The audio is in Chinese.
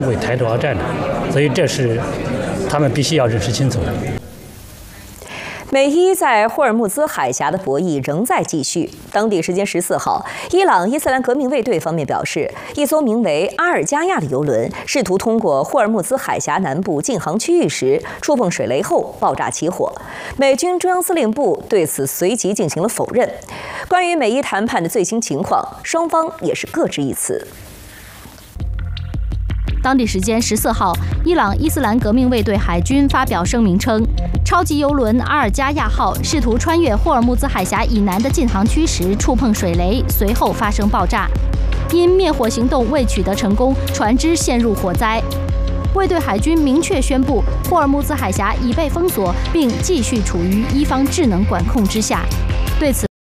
为台独而战的，所以这是他们必须要认识清楚的。 美伊在霍尔木兹海峡的博弈仍在继续。当地时间14号，伊朗伊斯兰革命卫队方面表示，一艘名为阿尔加亚的油轮试图通过霍尔木兹海峡南部禁航区域时，触碰水雷后爆炸起火。美军中央司令部对此随即进行了否认。关于美伊谈判的最新情况，双方也是各执一词。 当地时间14号，伊朗伊斯兰革命卫队海军发表声明称，超级油轮阿尔加亚号试图穿越霍尔木兹海峡以南的禁航区时触碰水雷，随后发生爆炸。因灭火行动未取得成功，船只陷入火灾。卫队海军明确宣布，霍尔木兹海峡已被封锁，并继续处于伊方智能管控之下。对此，